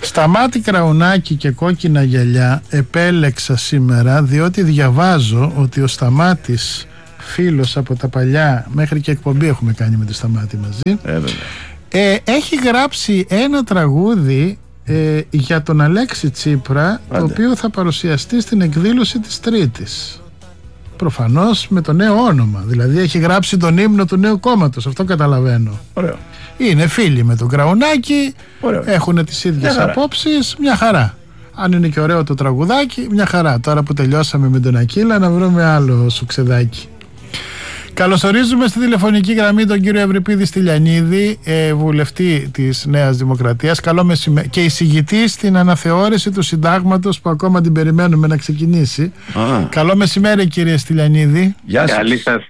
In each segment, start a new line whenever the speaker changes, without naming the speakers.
Σταμάτη Κραουνάκη και κόκκινα γυαλιά επέλεξα σήμερα, διότι διαβάζω ότι ο Σταμάτης, φίλος από τα παλιά, μέχρι και εκπομπή έχουμε κάνει με τη Σταμάτη μαζί, έχει γράψει ένα τραγούδι για τον Αλέξη Τσίπρα, το οποίο θα παρουσιαστεί στην εκδήλωση της Τρίτης. Προφανώς με το νέο όνομα. Δηλαδή έχει γράψει τον ύμνο του νέου κόμματος. Αυτό καταλαβαίνω. Ωραίο. Είναι φίλοι με τον Κραουνάκη. Έχουν τις ίδιες απόψεις. Μια χαρά. Αν είναι και ωραίο το τραγουδάκι, μια χαρά. Τώρα που τελειώσαμε με τον Ακύλα, να βρούμε άλλο σουξεδάκι. Καλωσορίζουμε στη τηλεφωνική γραμμή τον κύριο Ευρυπίδη Στυλιανίδη, βουλευτή της Νέας Δημοκρατίας, και εισηγητή στην αναθεώρηση του συντάγματος που ακόμα την περιμένουμε να ξεκινήσει. Καλό μεσημέρι, κύριε Στυλιανίδη.
Γεια σας.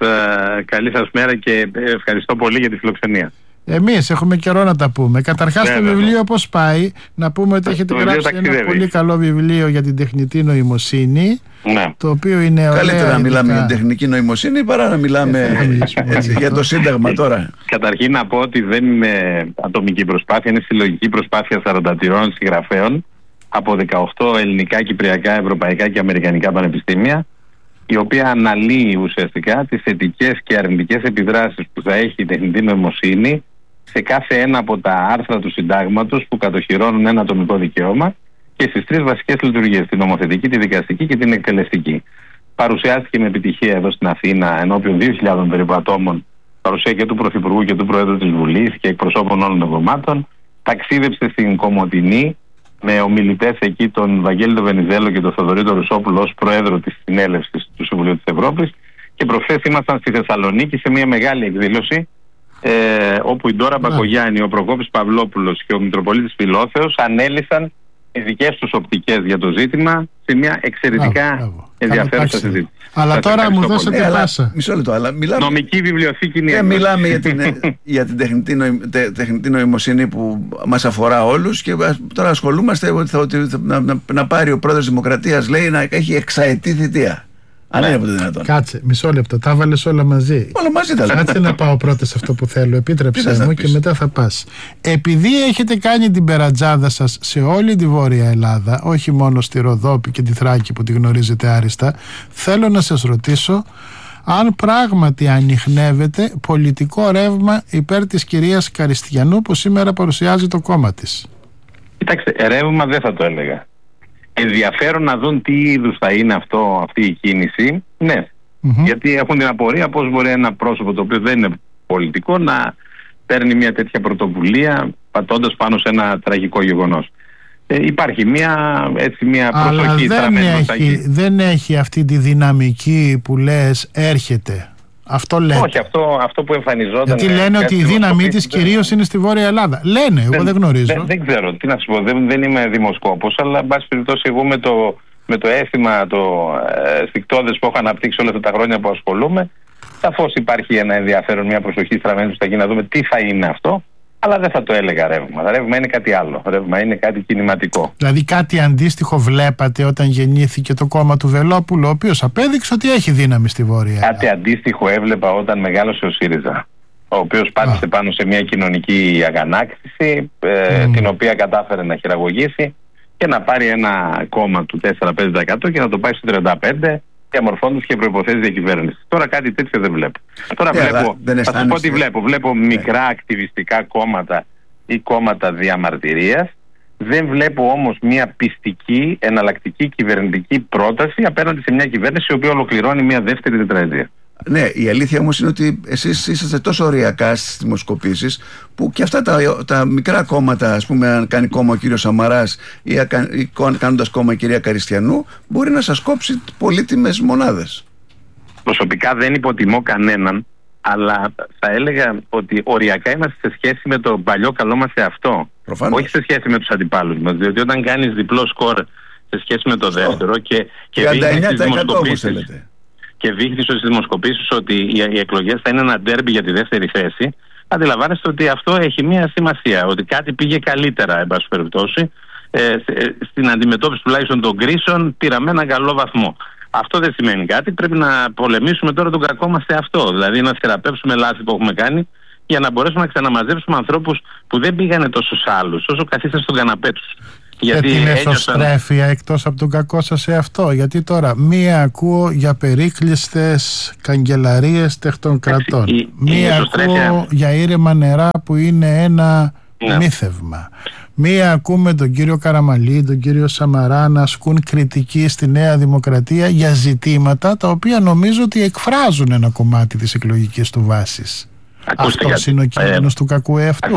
Καλή σας μέρα και ευχαριστώ πολύ για τη φιλοξενία.
Εμείς έχουμε καιρό να τα πούμε. Καταρχάς το βιβλίο πώς πάει? Να πούμε ότι έχετε γράψει ένα πολύ καλό βιβλίο για την τεχνητή νοημοσύνη.
Ναι.
Το οποίο είναι ωραία.
Καλύτερα να μιλάμε για την τεχνική νοημοσύνη παρά να μιλάμε για το Σύνταγμα τώρα.
Καταρχήν να πω ότι δεν είναι ατομική προσπάθεια, είναι συλλογική προσπάθεια 43 συγγραφέων από 18 ελληνικά, κυπριακά, ευρωπαϊκά και αμερικανικά πανεπιστήμια, η οποία αναλύει ουσιαστικά τις θετικές και αρνητικές επιδράσεις που θα έχει η τεχνητή νοημοσύνη σε κάθε ένα από τα άρθρα του συντάγματος που κατοχυρώνουν ένα ατομικό δικαίωμα και στις τρεις βασικές λειτουργίες, την νομοθετική, τη δικαστική και την εκτελεστική. Παρουσιάστηκε με επιτυχία εδώ στην Αθήνα ενώπιον 2.000 περίπου ατόμων, παρουσία και του Πρωθυπουργού και του Προέδρου της Βουλής και εκπροσώπων όλων των κομμάτων. Ταξίδεψε στην Κομοτηνή με ομιλητές εκεί τον Βαγγέλη τον Βενιζέλο και τον Θοδωρή τον Ρουσόπουλο ως Πρόεδρο της Συνέλευσης του Συμβουλίου της Ευρώπης, και προχθές ήμασταν στη Θεσσαλονίκη σε μια μεγάλη εκδήλωση όπου η Ντόρα Μπακογιάννη, ο Προκόπης Παυλόπουλος και ο Μητροπολίτης Φιλόθεος ανέλυσαν τις δικές τους οπτικές για το ζήτημα σε μια εξαιρετικά ενδιαφέρουσα συζήτηση.
Αλλά τώρα μου δώσατε πάσα.
Μισό λεπτό, αλλά μιλάμε.
Νομική βιβλιοθήκη είναι.
Μιλάμε για την τεχνητή νοημοσύνη που μας αφορά όλους, και τώρα ασχολούμαστε ότι να πάρει ο πρόεδρος της Δημοκρατίας, λέει, να έχει εξαετή θητεία. Αν είναι ποτέ δυνατόν.
Κάτσε, μισό λεπτό, τα βάλες όλα μαζί.
Όλα μαζί τα λέμε.
Κάτσε να πάω πρώτα σε αυτό που θέλω. Επίτρεψε μου και μετά θα πας. Επειδή έχετε κάνει την περατζάδα σας σε όλη τη Βόρεια Ελλάδα, όχι μόνο στη Ροδόπη και τη Θράκη που τη γνωρίζετε άριστα, θέλω να σας ρωτήσω αν πράγματι ανιχνεύεται πολιτικό ρεύμα υπέρ της κυρίας Καριστιανού που σήμερα παρουσιάζει το κόμμα της.
Κοιτάξτε, ρεύμα δεν θα το έλεγα. Ενδιαφέρον να δουν τι είδους θα είναι αυτή η κίνηση. Ναι, γιατί έχουν την απορία πώς μπορεί ένα πρόσωπο το οποίο δεν είναι πολιτικό να παίρνει μια τέτοια πρωτοβουλία πατώντας πάνω σε ένα τραγικό γεγονός. Υπάρχει μια προσοχή.
Αλλά δεν έχει αυτή τη δυναμική που λες έρχεται. Αυτό λέτε.
Όχι, αυτό που εμφανιζόταν.
Γιατί λένε ότι η δύναμή της κυρίως είναι στη Βόρεια Ελλάδα. Λένε, εγώ δεν γνωρίζω.
Δεν ξέρω, τι να σου πω, δεν είμαι δημοσκόπος, αλλά εν πάση περιπτώσει εγώ με το αίσθημα το σφικτώδες που έχω αναπτύξει όλα αυτά τα χρόνια που ασχολούμαι, σαφώς υπάρχει ένα ενδιαφέρον, μια προσοχή στραμμένη στα εκεί να δούμε τι θα είναι αυτό. Αλλά δεν θα το έλεγα ρεύμα. Ρεύμα είναι κάτι άλλο. Ρεύμα είναι κάτι κινηματικό.
Δηλαδή κάτι αντίστοιχο βλέπατε όταν γεννήθηκε το κόμμα του Βελόπουλου, ο οποίος απέδειξε ότι έχει δύναμη στη Βόρεια.
Κάτι αντίστοιχο έβλεπα όταν μεγάλωσε ο ΣΥΡΙΖΑ, ο οποίος πάτησε πάνω σε μια κοινωνική αγανάκτηση, την οποία κατάφερε να χειραγωγήσει και να πάρει ένα κόμμα του 4-5% και να το πάει στο 35%. Διαμορφώνοντας και προϋποθέσεις διακυβέρνησης. Τώρα κάτι τέτοιο δεν βλέπω. Τώρα θα σας πω τι βλέπω. Βλέπω μικρά ακτιβιστικά κόμματα ή κόμματα διαμαρτυρίας. Δεν βλέπω όμως μια πιστική, εναλλακτική κυβερνητική πρόταση απέναντι σε μια κυβέρνηση η οποία ολοκληρώνει μια δεύτερη τετραετία.
Ναι, η αλήθεια όμως είναι ότι εσείς είσαστε τόσο ωριακά στις δημοσκοπήσεις που και αυτά τα μικρά κόμματα, ας πούμε, αν κάνει κόμμα ο κύριος Σαμαράς ή κάνοντας κόμμα η κυρία Καριστιανού, μπορεί να σας κόψει πολύτιμες μονάδες.
Προσωπικά δεν υποτιμώ κανέναν, αλλά θα έλεγα ότι οριακά είμαστε σε σχέση με το παλιό καλό μας εαυτό.
Προφανώς.
Όχι σε σχέση με τους αντιπάλους μας, διότι όταν κάνεις διπλό σκορ σε σχέση με το δεύτερο και
39% όπως θέλετε.
Και δείχνει στις δημοσκοπήσεις ότι οι εκλογές θα είναι ένα ντέρμπι για τη δεύτερη θέση, αντιλαμβάνεστε ότι αυτό έχει μια σημασία. Ότι κάτι πήγε καλύτερα, εν πάση περιπτώσει, στην αντιμετώπιση τουλάχιστον των κρίσεων, πήραμε έναν καλό βαθμό. Αυτό δεν σημαίνει κάτι. Πρέπει να πολεμήσουμε τώρα τον κακό μας σε αυτό. Δηλαδή να θεραπεύσουμε λάθη που έχουμε κάνει για να μπορέσουμε να ξαναμαζέψουμε ανθρώπους που δεν πήγανε τόσο σε άλλους, όσο καθίσαν στον καναπέ τους.
Και την εσωστρέφεια εκτός από τον κακό σας σε αυτό? Γιατί τώρα μία ακούω για περίκλειστες καγκελαρίες τεχνοκρατών, μία ακούω για ήρεμα νερά που είναι ένα μύθευμα, μία ακούμε τον κύριο Καραμαλή, τον κύριο Σαμαρά να ασκούν κριτική στη Νέα Δημοκρατία για ζητήματα τα οποία νομίζω ότι εκφράζουν ένα κομμάτι της εκλογικής του βάσης. Αυτός είναι ο κίνδυνος του κακού εαυτού.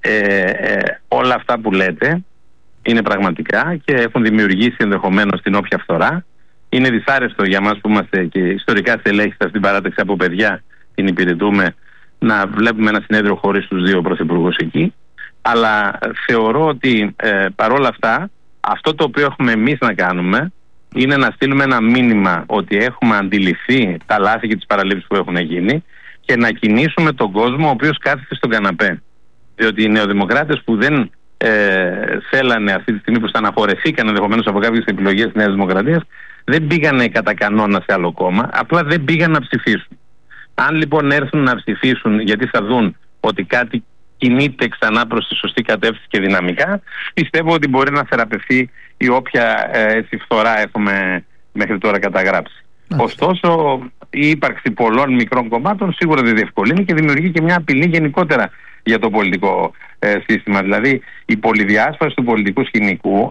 Όλα αυτά που λέτε είναι πραγματικά και έχουν δημιουργήσει ενδεχομένως την όποια φθορά. Είναι δυσάρεστο για μας που είμαστε και ιστορικά στελέχη στην παράταξη, από παιδιά την υπηρετούμε, να βλέπουμε ένα συνέδριο χωρίς τους δύο πρωθυπουργούς εκεί. Αλλά θεωρώ ότι παρόλα αυτά, αυτό το οποίο έχουμε εμείς να κάνουμε είναι να στείλουμε ένα μήνυμα ότι έχουμε αντιληφθεί τα λάθη και τις παραλήψεις που έχουν γίνει και να κινήσουμε τον κόσμο ο οποίος κάθεται στον καναπέ. Διότι οι νεοδημοκράτες που δεν θέλανε αυτή τη στιγμή, που στεναχωρεθήκαν ενδεχομένως από κάποιες επιλογές της Νέας Δημοκρατίας, δεν πήγανε κατά κανόνα σε άλλο κόμμα, απλά δεν πήγαν να ψηφίσουν. Αν λοιπόν έρθουν να ψηφίσουν γιατί θα δουν ότι κάτι κινείται ξανά προς τη σωστή κατεύθυνση και δυναμικά, πιστεύω ότι μπορεί να θεραπευθεί η όποια φθορά έχουμε μέχρι τώρα καταγράψει. Ωστόσο, η ύπαρξη πολλών μικρών κομμάτων σίγουρα δεν διευκολύνει και δημιουργεί και μια απειλή γενικότερα για το πολιτικό σύστημα. Δηλαδή, η πολυδιάσπαση του πολιτικού σκηνικού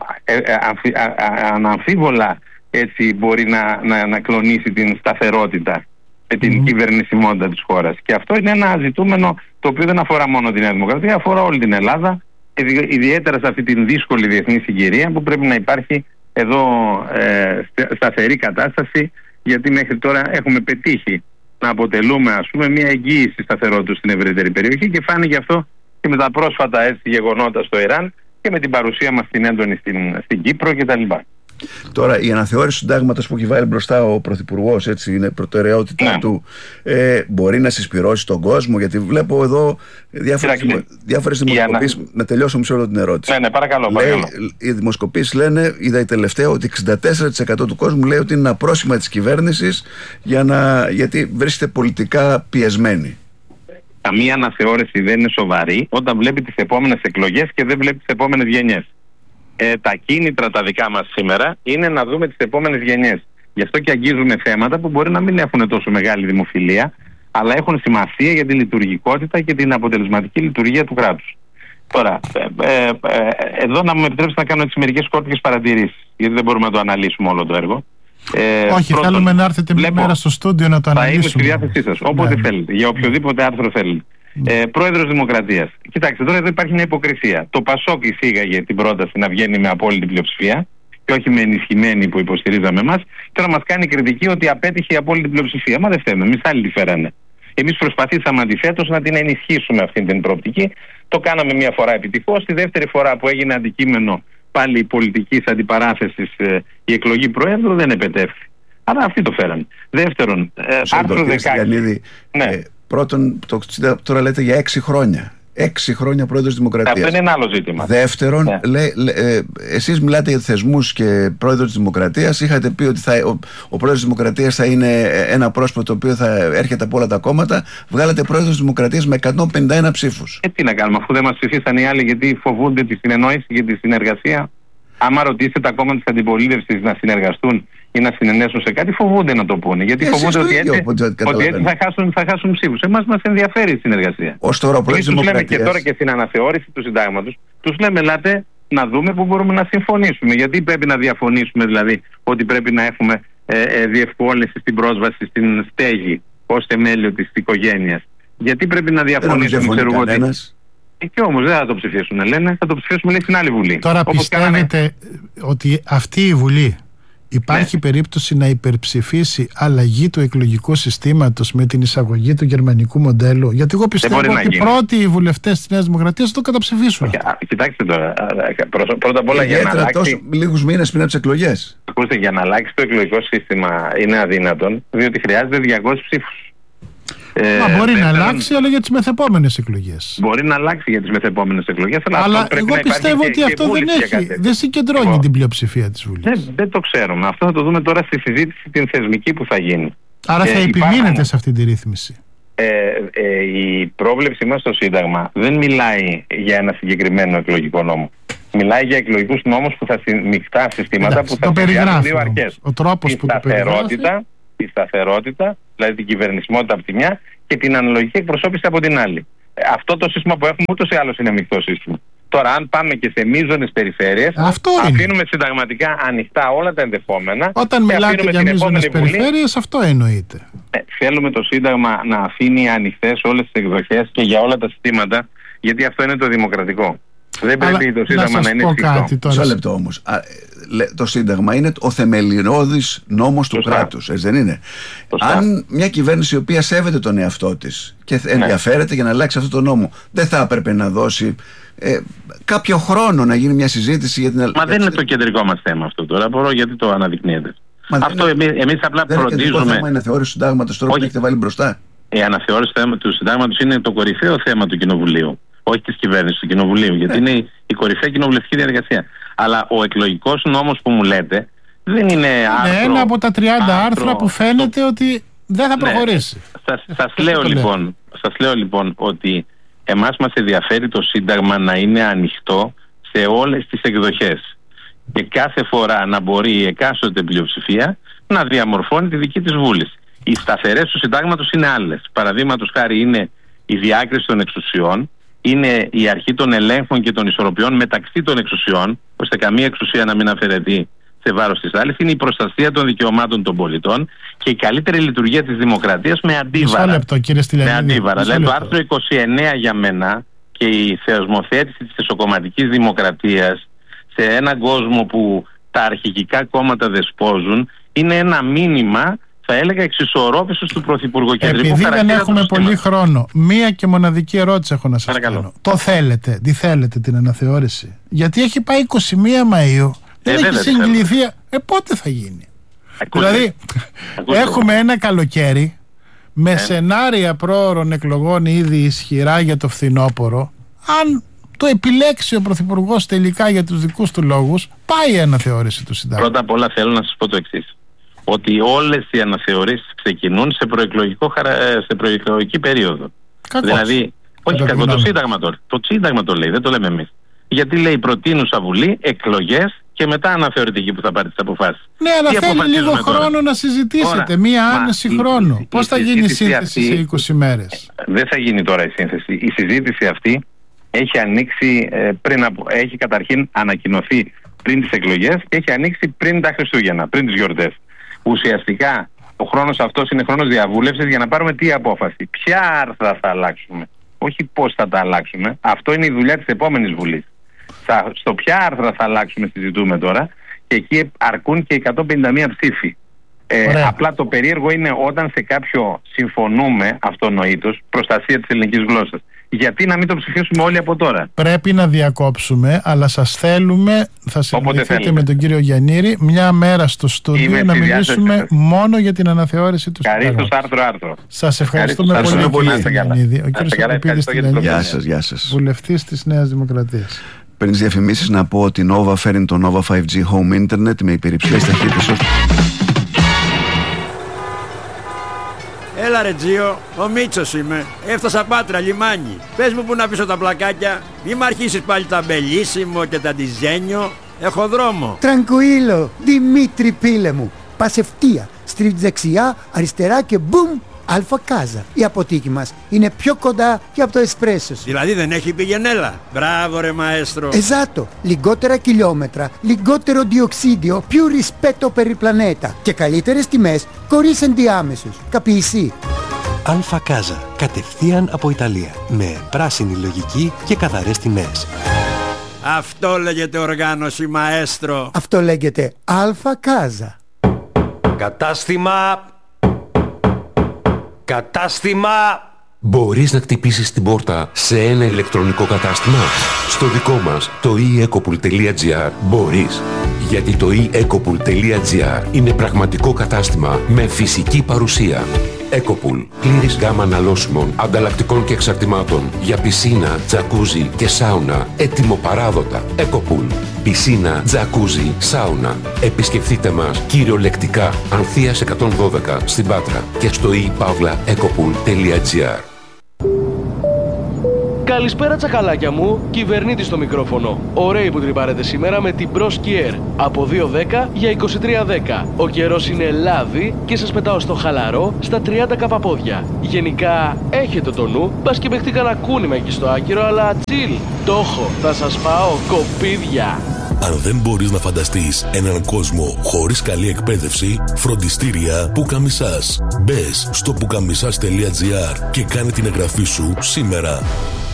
αναμφίβολα έτσι μπορεί να κλονίσει την σταθερότητα με την κυβερνησιμότητα της χώρας. Και αυτό είναι ένα ζητούμενο το οποίο δεν αφορά μόνο την Νέα Δημοκρατία, αφορά όλη την Ελλάδα, ιδιαίτερα σε αυτή την δύσκολη διεθνή συγκυρία που πρέπει να υπάρχει εδώ σταθερή κατάσταση, γιατί μέχρι τώρα έχουμε πετύχει να αποτελούμε, ας πούμε, μια εγγύηση σταθερότητας στην ευρύτερη περιοχή και φάνηκε αυτό και με τα πρόσφατα γεγονότα στο Ιράν και με την παρουσία μας την έντονη στην Κύπρο κτλ.
Τώρα, η αναθεώρηση του συντάγματος που έχει βάλει μπροστά ο Πρωθυπουργός, έτσι είναι προτεραιότητα του, μπορεί να συσπυρώσει τον κόσμο? Γιατί βλέπω εδώ διάφορες δημοσκοπήσεις. Να τελειώσω μισό λεπτό την ερώτηση.
Ναι, παρακαλώ.
Οι δημοσκοπήσεις λένε, είδα η τελευταία, ότι 64% του κόσμου λέει ότι είναι ένα πρόσημα της κυβέρνησης γιατί βρίσκεται πολιτικά πιεσμένη.
Καμία αναθεώρηση δεν είναι σοβαρή όταν βλέπει τις επόμενες εκλογές και δεν βλέπει τις επόμενες γενιές. Τα κίνητρα τα δικά μας σήμερα είναι να δούμε τις επόμενες γενιές. Γι' αυτό και αγγίζουμε θέματα που μπορεί να μην έχουν τόσο μεγάλη δημοφιλία, αλλά έχουν σημασία για τη λειτουργικότητα και την αποτελεσματική λειτουργία του κράτους. Τώρα, εδώ να μου επιτρέψετε να κάνω μερικές κόρπικες παρατηρήσεις, γιατί δεν μπορούμε να το αναλύσουμε όλο το έργο.
Όχι, θέλουμε να έρθετε μια μέρα στο στούντιο να το αναλύσουμε.
Θα είμαι στη διάθεσή σας, όποτε θέλετε, για οποιοδήποτε άρθρο θέλετε. Πρόεδρος Δημοκρατίας. Κοιτάξτε, τώρα εδώ υπάρχει μια υποκρισία. Το ΠΑΣΟΚ εισήγαγε την πρόταση να βγαίνει με απόλυτη πλειοψηφία και όχι με ενισχυμένη που υποστηρίζαμε εμάς. Τώρα μας κάνει κριτική ότι απέτυχε η απόλυτη πλειοψηφία. Μα δεν φταίμε, εμείς άλλοι τη φέρανε. Εμείς προσπαθήσαμε αντιθέτως να την ενισχύσουμε αυτή την προοπτική. Το κάναμε μια φορά επιτυχώς. Τη δεύτερη φορά που έγινε αντικείμενο πάλι πολιτικής αντιπαράθεσης η εκλογή Προέδρου δεν επετεύχθη. Αλλά αυτοί το φέρανε. Δεύτερον, άρθρο 16.
Πρώτον, τώρα λέτε για 6 χρόνια. 6 χρόνια πρόεδρος Δημοκρατίας.
Αυτό είναι ένα άλλο ζήτημα.
Δεύτερον, εσείς μιλάτε για θεσμούς και πρόεδρος της Δημοκρατίας. Είχατε πει ότι ο πρόεδρος της Δημοκρατίας θα είναι ένα πρόσωπο το οποίο θα έρχεται από όλα τα κόμματα. Βγάλατε πρόεδρος της Δημοκρατίας με 151 ψήφους.
Τι να κάνουμε, αφού δεν μας ψηφίσαν οι άλλοι, γιατί φοβούνται τη συνεννόηση και τη συνεργασία. Άμα ρωτήσετε τα κόμματα της αντιπολίτευσης να συνεργαστούν ή να συνενέσουν σε κάτι, φοβούνται να το πούνε. Γιατί φοβούνται ότι έτσι θα χάσουν ψήφους. Εμάς μας ενδιαφέρει η συνεργασία.
Ως τώρα ο πρόεδρος της Δημοκρατίας.
Τους λέμε και τώρα και στην αναθεώρηση του συντάγματος, τους λέμε, ελάτε να δούμε πού μπορούμε να συμφωνήσουμε. Γιατί πρέπει να διαφωνήσουμε, δηλαδή, ότι πρέπει να έχουμε διευκόλυνση στην πρόσβαση στην στέγη ως θεμέλιο της οικογένειας? Γιατί πρέπει να διαφωνήσουμε, ξέρω εγώ. Και όμως δεν θα το ψηφίσουν, λένε. Θα το ψηφίσουμε, λέει, στην άλλη Βουλή.
Τώρα πιστεύετε ότι αυτή η Βουλή υπάρχει περίπτωση να υπερψηφίσει αλλαγή του εκλογικού συστήματος με την εισαγωγή του γερμανικού μοντέλου? Γιατί εγώ πιστεύω ότι οι πρώτοι βουλευτές της Νέας Δημοκρατίας θα το καταψηφίσουν.
Κοιτάξτε τώρα. Πρώτα απ' όλα, για να αλλάξει.
Λίγους μήνες πριν από τις εκλογές.
Ακούστε, για να αλλάξει το εκλογικό σύστημα είναι αδύνατον, διότι χρειάζεται 200 ψήφους.
Μα μπορεί να αλλάξει, αλλά για τις μεθεπόμενες εκλογές.
Μπορεί να αλλάξει για τις μεθεπόμενες εκλογές, αλλά
εγώ πιστεύω ότι αυτό δεν συγκεντρώνει την πλειοψηφία της Βουλής.
Δεν το ξέρουμε. Αυτό θα το δούμε τώρα στη συζήτηση την θεσμική που θα γίνει.
Άρα θα επιμείνετε σε αυτή τη ρύθμιση?
Η πρόβλεψη μας στο Σύνταγμα δεν μιλάει για ένα συγκεκριμένο εκλογικό νόμο. Μιλάει για εκλογικούς νόμους που θα μεικτά συστήματα που θα συνδυάζουν δύο αρχές.
Ο τρόπος που
τη σταθερότητα, δηλαδή την κυβερνησιμότητα από τη μια και την αναλογική εκπροσώπηση από την άλλη. Αυτό το σύστημα που έχουμε ούτως ή άλλως είναι μεικτό σύστημα. Τώρα, αν πάμε και σε μείζονες περιφέρειες, αφήνουμε συνταγματικά ανοιχτά όλα τα ενδεχόμενα.
Όταν μιλάτε για μείζονες περιφέρειες, αυτό εννοείται.
Θέλουμε το Σύνταγμα να αφήνει ανοιχτές όλες τις εκδοχές και για όλα τα συστήματα, γιατί αυτό είναι το δημοκρατικό. Δεν πρέπει το Σύνταγμα να είναι σφιχτό.
Μισό λεπτό όμως. Το Σύνταγμα είναι ο θεμελιώδης νόμος του κράτους, έτσι δεν είναι? Αν μια κυβέρνηση η οποία σέβεται τον εαυτό της και ενδιαφέρεται για να αλλάξει αυτό το νόμο, δεν θα έπρεπε να δώσει κάποιο χρόνο να γίνει μια συζήτηση για την...
Μα δεν είναι το κεντρικό μας θέμα αυτό τώρα, μπορώ γιατί το αναδεικνύεται. Αυτό εμείς απλά
δεν
φροντίζουμε...
Δεν είναι θέμα η αναθεώρηση του συντάγματος τώρα που έχετε βάλει μπροστά.
Η αναθεώρηση του συντάγματος είναι το κορυφαίο θέμα του Κοινοβουλίου. Όχι της κυβέρνησης, του Κοινοβουλίου, γιατί είναι η κορυφαία κοινοβουλευτική διαδικασία. Αλλά ο εκλογικός νόμος που μου λέτε δεν είναι άρθρο.
Είναι ένα από τα 30 άρθρα που φαίνεται ότι δεν θα προχωρήσει.
Σας λέω λοιπόν ότι εμάς μας ενδιαφέρει το Σύνταγμα να είναι ανοιχτό σε όλες τις εκδοχές. Και κάθε φορά να μπορεί η εκάστοτε πλειοψηφία να διαμορφώνει τη δική της βούληση. Οι σταθερές του Συντάγματος είναι άλλες. Παραδείγματος χάρη είναι η διάκριση των εξουσιών, είναι η αρχή των ελέγχων και των ισορροπιών μεταξύ των εξουσιών, ώστε καμία εξουσία να μην αφαιρεθεί σε βάρος της άλλης, είναι η προστασία των δικαιωμάτων των πολιτών και η καλύτερη λειτουργία της δημοκρατίας με αντίβαρα.
Μισό λεπτό, κύριε Στυλιανίδη.
Δηλαδή το άρθρο 29 για μένα και η θεσμοθέτηση της εσωκομματικής δημοκρατίας σε έναν κόσμο που τα αρχικικά κόμματα δεσπόζουν είναι ένα μήνυμα, θα έλεγα, εξισορρόπησης του πρωθυπουργοκεντρικού χαρακτήρα.
Επειδή δεν έχουμε πολύ χρόνο, μία και μοναδική ερώτηση έχω να σας κάνω. Το θέλετε, τι θέλετε την αναθεώρηση? Γιατί έχει πάει 21 Μαΐου, δεν έχει συγκληθεί. Πότε θα γίνει? Δηλαδή, έχουμε ένα καλοκαίρι με σενάρια πρόωρων εκλογών ήδη ισχυρά για το φθινόπωρο. Αν το επιλέξει ο Πρωθυπουργός τελικά για τους δικούς του λόγους, πάει η αναθεώρηση του Συντάγματος.
Πρώτα απ' όλα θέλω να σας πω το εξής. Ότι όλες οι αναθεωρήσεις ξεκινούν σε προεκλογική περίοδο.
Κακώς.
Δηλαδή, όχι κακό, το Σύνταγμα τώρα. Το Σύνταγμα το λέει, δεν το λέμε εμείς. Γιατί λέει προτείνουσα Βουλή, εκλογές και μετά αναθεωρητική που θα πάρει τις αποφάσεις.
Ναι, αλλά θέλει λίγο χρόνο να συζητήσετε.
Τώρα,
μία άνεση χρόνου. Πώς θα γίνει η σύνθεση σε 20 μέρες?
Δεν θα γίνει τώρα η σύνθεση. Η συζήτηση αυτή έχει ανοίξει έχει καταρχήν ανακοινωθεί πριν τις εκλογές και έχει ανοίξει πριν τα Χριστούγεννα, πριν τις γιορτές. Ουσιαστικά ο χρόνος αυτός είναι χρόνος διαβούλευσης για να πάρουμε τι απόφαση. Ποια άρθρα θα αλλάξουμε, όχι πώς θα τα αλλάξουμε. Αυτό είναι η δουλειά της επόμενης Βουλής. Στο ποια άρθρα θα αλλάξουμε συζητούμε τώρα και εκεί αρκούν και 151 ψήφοι. Απλά το περίεργο είναι όταν σε κάποιο συμφωνούμε αυτονοήτως, προστασία της ελληνικής γλώσσας. Γιατί να μην το ψηφίσουμε όλοι από τώρα? Πρέπει να διακόψουμε, αλλά σας θέλουμε, θα συναντηθείτε με τον κύριο Γιαννήρη μια μέρα στο στούντιο να μιλήσουμε μόνο για την αναθεώρηση του Συντάγματος. Άρθρο. Σας ευχαριστούμε πολύ, κύριε Γιαννίδη. Ο κύριος Ακοπίδης Στυλιανίδης,
γεια σας.
Βουλευτής της Νέας Δημοκρατίας.
Πριν τις διαφημίσεις να πω ότι η Nova φέρνει το Nova 5G Home Internet με υπερυψηλές ταχύτητες.
Έλα ρε Τζίο, ο Μίτσος είμαι. Έφτασα Πάτρα, λιμάνι. Πες μου που να πίσω τα πλακάκια. Μη μ' αρχίσεις πάλι τα μπελίσιμο και τα ντιζένιο. Έχω δρόμο.
Τρανκουίλο, Δημήτρη πίλε μου. Πας ευθεία, στρίβεις δεξιά, αριστερά και μπουμ, Αλφα Κάζα. Η αποθήκη μας είναι πιο κοντά και από το εσπρέσο σου.
Δηλαδή δεν έχει πηγενέλα. Μπράβο ρε μαέστρο.
Esatto, λιγότερα χιλιόμετρα, λιγότερο διοξίδιο, più rispetto per il pianeta και καλύτερες τιμές χωρίς ενδιάμεσους. Καπιεισί.
Αλφα Κάζα, κατευθείαν από Ιταλία, με πράσινη λογική και καθαρές τιμές.
Αυτό λέγεται οργάνωση μαέστρο.
Αυτό λέγεται Αλφα Κάζα.
Κατάστημα! Μπορείς να χτυπήσεις την πόρτα σε ένα ηλεκτρονικό κατάστημα? Στο δικό μας, το eEcopool.gr, μπορείς. Γιατί το eEcopool.gr είναι πραγματικό κατάστημα με φυσική παρουσία. Ecopool. Πλήρης γάμα αναλώσιμων, ανταλλακτικών και εξαρτημάτων για πισίνα, τζακούζι και σάουνα. Έτοιμο παράδοτα. Ecopool. Πισίνα, τζακούζι, σάουνα. Επισκεφτείτε μας κυριολεκτικά Ανθείας 112 στην Πάτρα και στο ePavlaecopool.gr.
Καλησπέρα τσακαλάκια μου, κυβερνήτη στο μικρόφωνο. Ωραίοι που τρυπάρετε σήμερα με την Bros Kier από 2.10 για 23.10. Ο καιρός είναι λάδι και σας πετάω στο χαλαρό στα 30 καπαπόδια. Γενικά έχετε το νου, μπας και παιχτεί κανένα κούνημα εκεί στο άκυρο, αλλά chill. Το έχω, θα σας πάω κοπίδια.
Αν δεν μπορείς να φανταστείς έναν κόσμο χωρίς καλή εκπαίδευση, φροντιστήρια Πουκαμισάς. Μπες στο pukamisas.gr και κάνε την εγγραφή σου σήμερα.